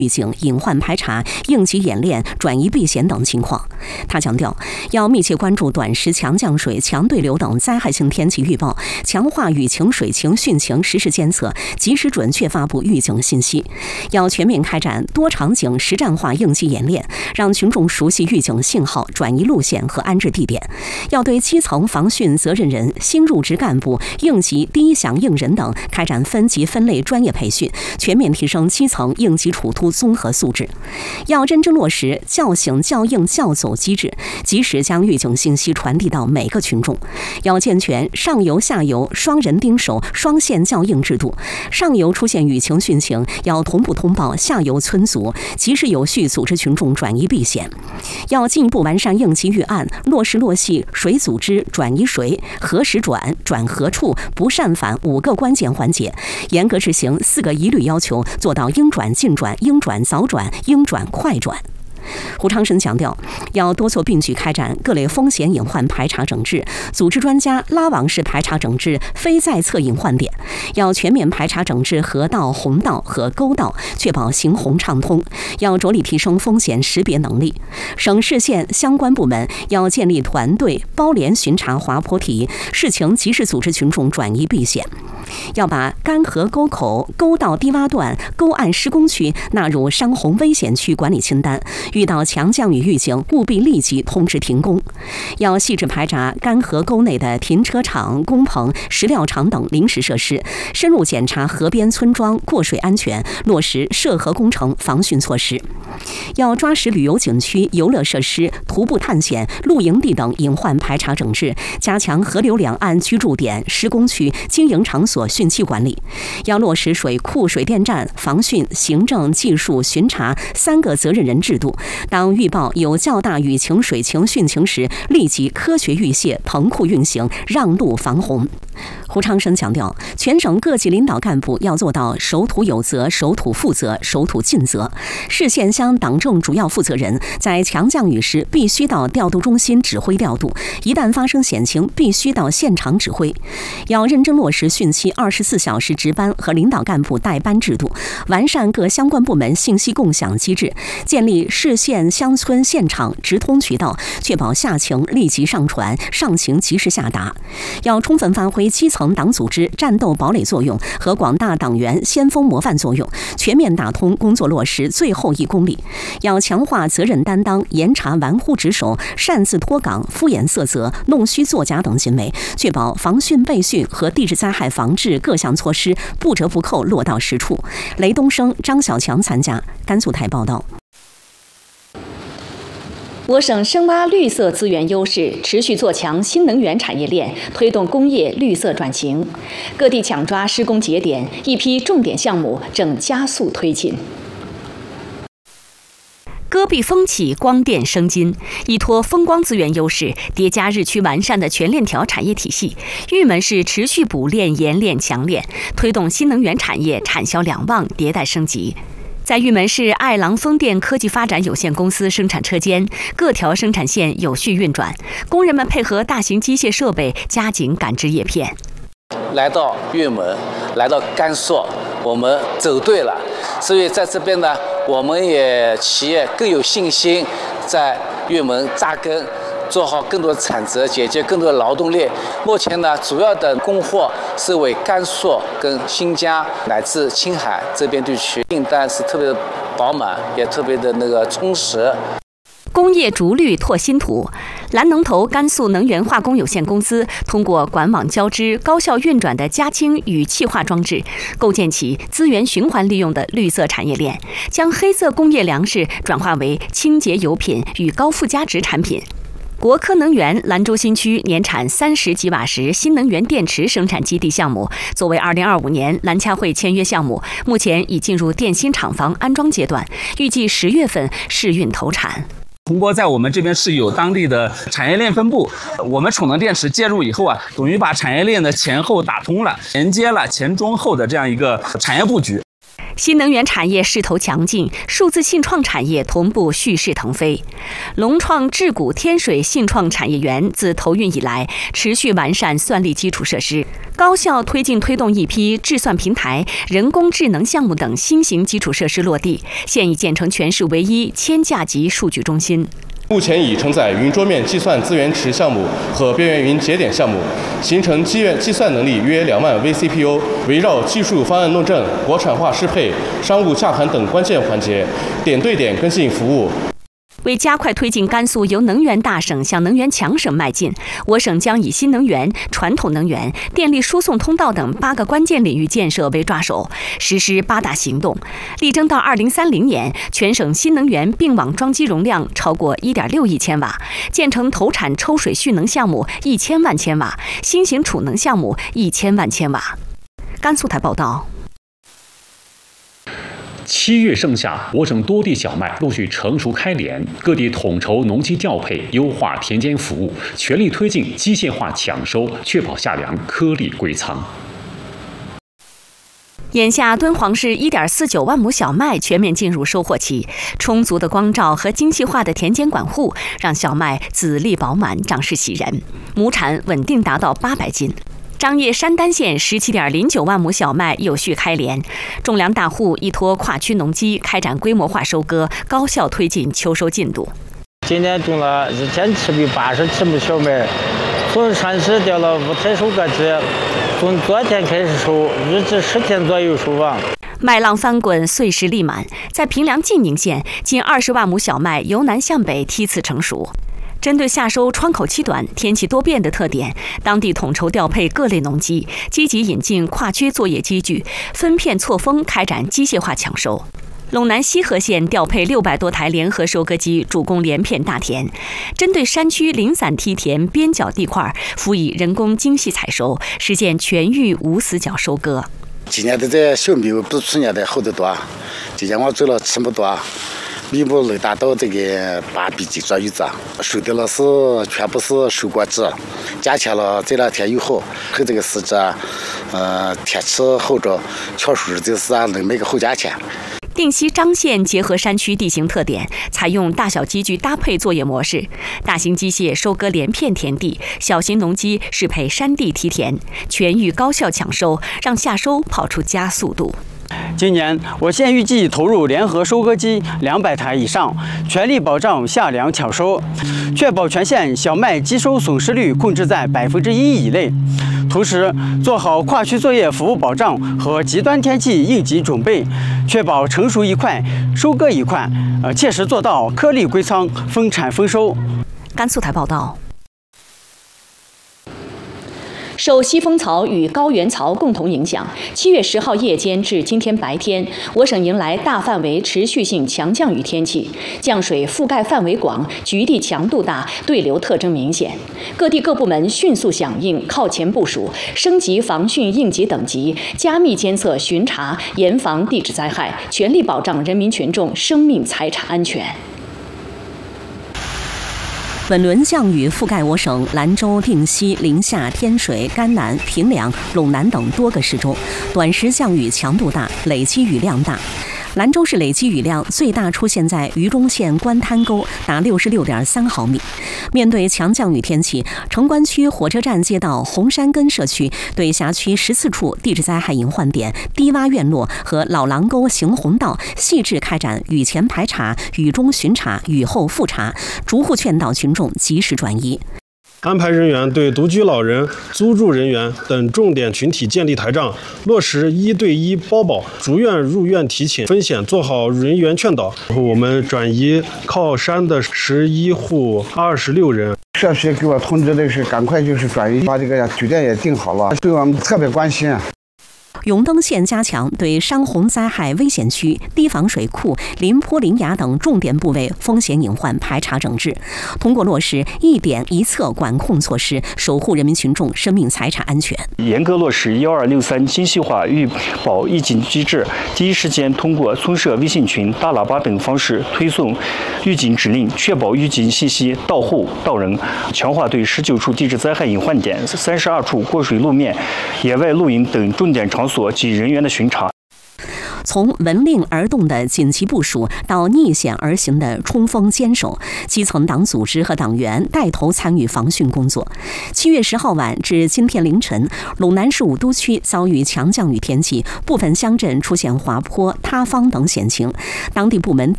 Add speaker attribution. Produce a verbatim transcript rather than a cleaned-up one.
Speaker 1: 预警、隐患排查、应急演练、转移避险等情况。他强调，要密切关注短时强降水、强对流等灾害性天气预报，强化雨情、水情、汛情实时监测，及时准确发布预警信息。要全面开展多场景实战化应急演练，让群众熟悉预警信号、转移路线和安置地点。要对基层防汛责任人、新入职干部、应急第一响应人等开展分级分类专业培训，全面提升基层应急处突综合素质。要认真落实叫醒、叫应、叫走机制，及时将预警信息传递到每个群众。要健全上游、下游双人盯守、双线叫应制度。上游出现雨情、汛情，要同步通报下游村组，及时有序组织群众转移避险。要进一步完善应急预案，落实落细谁组织、转移谁、何时转、转何处、不擅返五个关键环节，严格执行四个一律要求，做到应转尽转、应转早转、应转快转。胡昌生强调，要多措并举开展各类风险隐患排查整治，组织专家拉网式排查整治非在测隐患点，要全面排查整治河道、洪道和沟道，确保行洪畅通。要着力提升风险识别能力。省市县相关部门要建立团队，包联巡查滑坡体，事情及时组织群众转移避险。要把干河沟口、沟道低洼段、沟岸施工区纳入山洪危险区管理清单，遇到强降雨预警，务必立即通知停工。要细致排查干河沟内的停车场、工棚、石料场等临时设施，深入检查河边村庄过水安全，落实涉河工程防汛措施。要抓实旅游景区、游乐设施、徒步探险、露营地等隐患排查整治，加强河流两岸居住点、施工区、经营场所汛期管理。要落实水库、水电站防汛行政、技术、巡查三个责任人制度。当预报有较大雨情、水情、汛情时，立即科学预泄、棚库运行、让路防洪。胡昌生强调，全省各级领导干部要做到守土有责、守土负责、守土尽责。市县乡党政主要负责人在强降雨时必须到调度中心指挥调度，一旦发生险情，必须到现场指挥。要认真落实汛期二十四小时值班和领导干部带班制度，完善各相关部门信息共享机制，建立市县乡村现场直通渠道，确保下情立即上传，上情及时下达。要充分发挥基层党组织战斗堡垒作用和广大党员先锋模范作用，全面打通工作落实最后一公里。要强化责任担当，严查玩忽职守、擅自脱岗、敷衍塞责、弄虚作假等行为，确保防汛备汛和地质灾害防治各项措施不折不扣落到实处。雷东升、张小强参加。甘肃台报道。
Speaker 2: 我省深挖绿色资源优势，持续做强新能源产业链，推动工业绿色转型。各地抢抓施工节点，一批重点项目正加速推进。戈壁风起，光电生金，依托风光资源优势，叠加日趋完善的全链条产业体系，玉门市持续补链、研链、强链，推动新能源产业产销两旺，迭代升级。在玉门市爱郎风电科技发展有限公司生产车间，各条生产线有序运转，工人们配合大型机械设备，加紧感知叶片。
Speaker 3: 来到玉门，来到甘肃，我们走对了。所以在这边呢，我们也企业更有信心在玉门扎根，做好更多的产值，解决更多的劳动力。目前呢，主要的供货是为甘肃跟新疆乃至青海这边地区，订单是特别的饱满，也特别的那个充实。
Speaker 2: 工业逐绿拓新土，蓝能投甘肃能源化工有限公司通过管网交织、高效运转的加氢与气化装置，构建起资源循环利用的绿色产业链，将黑色工业粮食转化为清洁油品与高附加值产品。国科能源兰州新区年产三十吉瓦时新能源电池生产基地项目，作为二零二五年蓝洽会签约项目，目前已进入电芯厂房安装阶段，预计十月份试运投产。
Speaker 4: 通过在我们这边是有当地的产业链分布，我们储能电池介入以后啊，等于把产业链的前后打通了，连接了前中后的这样一个产业布局。
Speaker 2: 新能源产业势头强劲，数字信创产业同步蓄势腾飞。龙创智谷天水信创产业园自投运以来，持续完善算力基础设施，高效推进推动一批智算平台、人工智能项目等新型基础设施落地，现已建成全市唯一千架级数据中心。
Speaker 5: 目前已承载云桌面计算资源池项目和边缘云节点项目，形成计算计算能力约两万 V C P U， 围绕技术方案论证、国产化适配、商务洽谈等关键环节，点对点跟进服务。
Speaker 2: 为加快推进甘肃由能源大省向能源强省迈进，我省将以新能源、传统能源、电力输送通道等八个关键领域建设为抓手，实施八大行动，力争到二零三零年，全省新能源并网装机容量超过一点六亿千瓦，建成投产抽水蓄能项目一千万千瓦，新型储能项目一千万千瓦。甘肃台报道。
Speaker 6: 七月盛夏，我省多地小麦陆续成熟开镰，各地统筹农机调配，优化田间服务，全力推进机械化抢收，确保夏粮颗粒归仓。
Speaker 2: 眼下，敦煌市一点四九万亩小麦全面进入收获期，充足的光照和精细化的田间管护，让小麦籽粒饱满，长势喜人，亩产稳定达到八百斤。张掖山丹县十七点零九万亩小麦有序开镰，种粮大户依托跨区农机开展规模化收割，高效推进秋收进度。
Speaker 7: 今年种了一千七百八十七亩小麦，从上市调了五天收割机，从昨天开始收，预计十天左右收完。
Speaker 2: 麦浪翻滚，碎石粒满，在平凉晋宁县，近二十万亩小麦由南向北梯次成熟。针对夏收窗口期短、天气多变的特点，当地统筹调配各类农机，积极引进跨区作业机具，分片错峰开展机械化抢收。陇南西河县调配六百多台联合收割机，主攻连片大田，针对山区零散梯田边角地块，辅以人工精细采收，实现全域无死角收割。
Speaker 8: 今年的这小米比去年的好得多，今年我做了七亩多。米亩能达到这个八比几左右子，收的了是全部是收果机，价钱了这两天又好，和这个时节，呃，天气好着，抢收日就是能卖个好价钱。
Speaker 2: 定西张县结合山区地形特点，采用大小机具搭配作业模式，大型机械收割连片田地，小型农机适配山地梯田，全域高效抢收，让夏收跑出加速度。
Speaker 9: 今年我县预计投入联合收割机两百台以上，全力保障夏粮抢收，确保全县小麦机收损失率控制在百分之一以内。同时，做好跨区作业服务保障和极端天气应急准备，确保成熟一块收割一块，呃，切实做到颗粒归仓、分产丰收。
Speaker 2: 甘肃台报道。受西风槽与高原槽共同影响，七月十号夜间至今天白天，我省迎来大范围持续性强降雨天气，降水覆盖范围广，局地强度大，对流特征明显。各地各部门迅速响应，靠前部署，升级防汛应急等级，加密监测巡查，严防地质灾害，全力保障人民群众生命财产安全。
Speaker 1: 本轮降雨覆盖我省兰州、定西、临夏、天水、甘南、平凉、陇南等多个市州，短时降雨强度大，累积雨量大。兰州市累积雨量最大出现在榆中县关滩沟，达六十六点三毫米。面对强降雨天气，城关区火车站街道红山根社区对辖区十四处地质灾害隐患点、低洼院落和老狼沟行洪道细致开展雨前排查、雨中巡查、雨后复查，逐户劝导群众及时转移。
Speaker 10: 安排人员对独居老人、租住人员等重点群体建立台账，落实一对一包保，逐院入院提请风险，做好人员劝导。我们转移靠山的十一户二十六人。
Speaker 11: 社区给我通知的是，赶快就是转移，把这个酒店也订好了，对我们特别关心。
Speaker 1: 永登县加强对山洪灾害危险区、低防水库、林坡林崖等重点部位风险隐患排查整治，通过落实一点一策管控措施，守护人民群众生命财产安全。
Speaker 12: 严格落实幺二六三精细化预保预警机制，第一时间通过村社微信群、大喇叭等方式推送预警指令，确保预警信息到户到人。强化对十九处地质灾害隐患点、三十二处过水路面、野外露营等重点场所及人员的巡查。
Speaker 1: 从闻令而动的紧急部署到逆险而行的冲锋坚守，基层党组织和党员带头参与防汛工作。七月十号晚至今天凌晨，陇南市武都区遭遇强降雨天气，部分乡镇出现滑坡、塌方等险情，当地部门